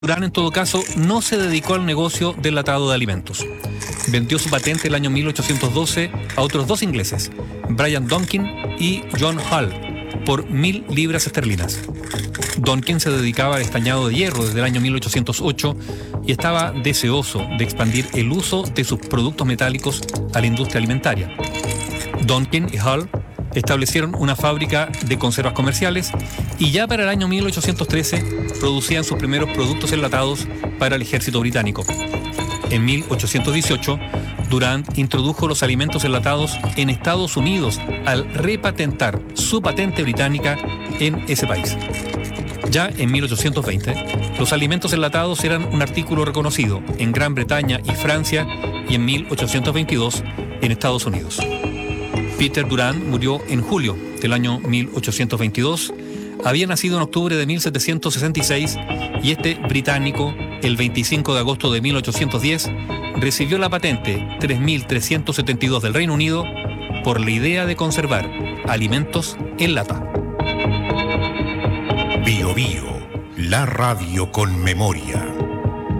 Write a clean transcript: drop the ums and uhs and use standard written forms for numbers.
Durán, en todo caso, no se dedicó al negocio del latado de alimentos. Vendió su patente el año 1812 a otros dos ingleses, Brian Donkin y John Hull, por 1.000 libras esterlinas. Donkin se dedicaba al estañado de hierro desde el año 1808 y estaba deseoso de expandir el uso de sus productos metálicos a la industria alimentaria. Donkin y Hull establecieron una fábrica de conservas comerciales y ya para el año 1813 producían sus primeros productos enlatados para el ejército británico. En 1818, Durant introdujo los alimentos enlatados en Estados Unidos al repatentar su patente británica en ese país. Ya en 1820, los alimentos enlatados eran un artículo reconocido en Gran Bretaña y Francia, y en 1822 en Estados Unidos. Peter Durant murió en julio del año 1822. Había nacido en octubre de 1766 y este británico, el 25 de agosto de 1810, recibió la patente 3372 del Reino Unido por la idea de conservar alimentos en lata. Bio Bio, la radio con memoria.